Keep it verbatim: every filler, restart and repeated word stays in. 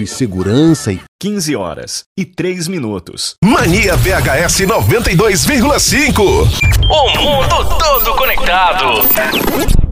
sobre segurança e... quinze horas e três minutos. Mania V H S noventa e dois vírgula cinco. O mundo todo conectado.